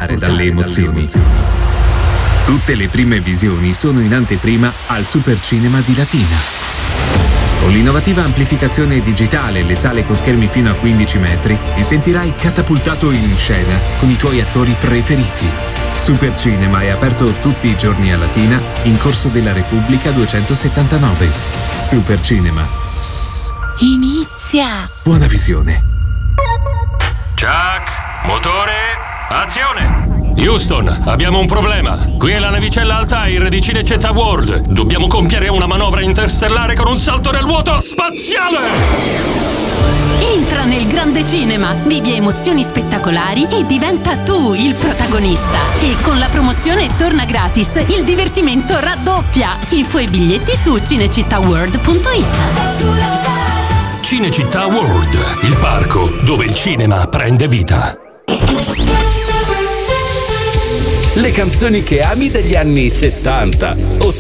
sfruttare dalle emozioni. Tutte le prime visioni sono in anteprima al Super Cinema di Latina. Con l'innovativa amplificazione digitale e le sale con schermi fino a 15 metri, ti sentirai catapultato in scena con i tuoi attori preferiti. Super Cinema è aperto tutti i giorni a Latina, in Corso della Repubblica 279. Super Cinema. Inizia! Buona visione. Chuck, motore, azione! Houston, abbiamo un problema. Qui è la navicella Altair di Cinecittà World. Dobbiamo compiere una manovra interstellare con un salto nel vuoto spaziale! Entra nel grande cinema, vivi emozioni spettacolari e diventa tu il protagonista. E con la promozione torna gratis, il divertimento raddoppia. Info e biglietti su cinecittàworld.it. Cinecittà World, il parco dove il cinema prende vita. Le canzoni che ami degli anni 70,